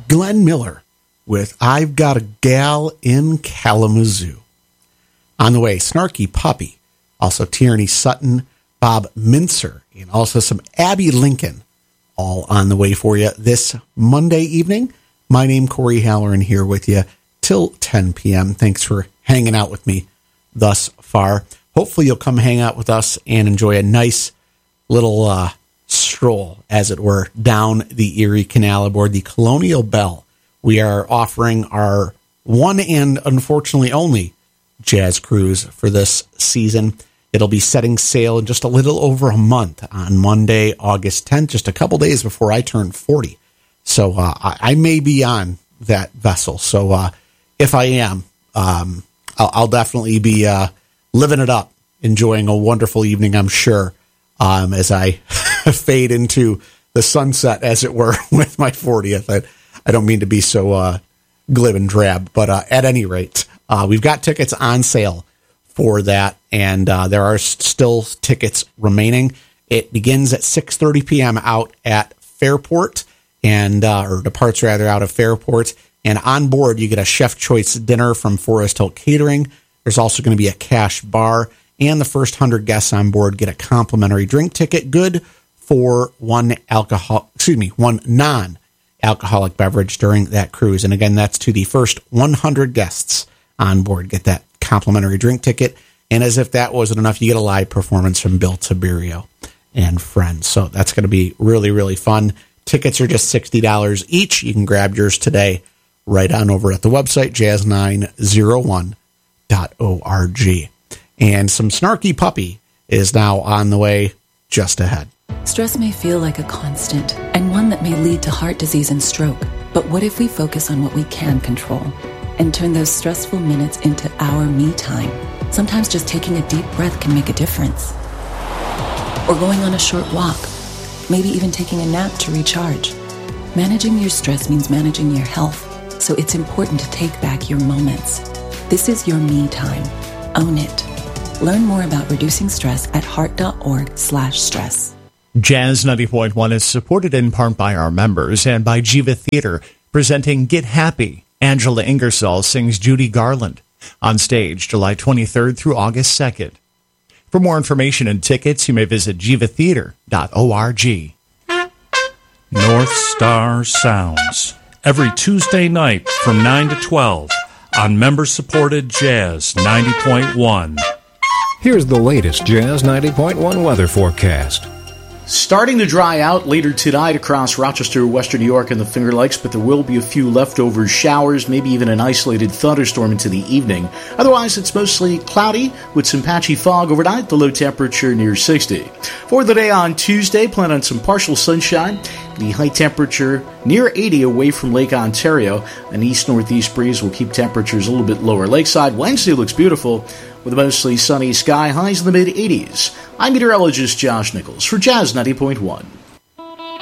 Glenn Miller with I've Got a Gal in Kalamazoo. On the way, Snarky Puppy, also Tierney Sutton, Bob Mincer, and also some Abby Lincoln, all on the way for you this Monday evening. My name, Corey Halloran, here with you till 10 p.m. Thanks for hanging out with me thus far. Hopefully you'll come hang out with us and enjoy a nice little stroll, as it were, down the Erie Canal aboard the Colonial Belle. We are offering our one and unfortunately only jazz cruise for this season. It'll be setting sail in just a little over a month on Monday, August 10th, just a couple days before I turn 40. So I may be on that vessel. So if I am, I'll definitely be living it up, enjoying a wonderful evening, I'm sure, as I fade into the sunset, as it were, with my 40th. I don't mean to be so glib and drab, but at any rate, we've got tickets on sale for that, and there are still tickets remaining. It begins at 6:30 p.m. out at Fairport, and or departs rather out of Fairport. And on board, you get a Chef Choice dinner from Forest Hill Catering. There's also going to be a cash bar, and the first 100 guests on board get a complimentary drink ticket, good for one non-alcoholic beverage during that cruise. And again, that's to the first 100 guests on board get that complimentary drink ticket. And as if that wasn't enough, you get a live performance from Bill Tiberio and friends. So that's going to be really, really fun. Tickets are just $60 each. You can grab yours today right on over at the website, jazz901.org. And some Snarky Puppy is now on the way just ahead. Stress may feel like a constant and one that may lead to heart disease and stroke. But what if we focus on what we can control and turn those stressful minutes into our me time? Sometimes just taking a deep breath can make a difference. Or going on a short walk, maybe even taking a nap to recharge. Managing your stress means managing your health, so it's important to take back your moments. This is your me time. Own it. Learn more about reducing stress at heart.org/stress. Jazz 90.1 is supported in part by our members and by Jiva Theater, presenting Get Happy. Angela Ingersoll sings Judy Garland on stage July 23rd through August 2nd. For more information and tickets, you may visit jivatheater.org. North Star Sounds, every Tuesday night from 9 to 12 on member-supported Jazz 90.1. Here's the latest Jazz 90.1 weather forecast. Starting to dry out later tonight across Rochester, Western New York, and the Finger Lakes, but there will be a few leftover showers, maybe even an isolated thunderstorm into the evening. Otherwise, it's mostly cloudy with some patchy fog overnight, the low temperature near 60. For the day on Tuesday, plan on some partial sunshine. The high temperature near 80 away from Lake Ontario. An east-northeast breeze will keep temperatures a little bit lower lakeside. Wednesday looks beautiful with a mostly sunny sky, highs in the mid-80s. I'm meteorologist Josh Nichols for Jazz 90.1.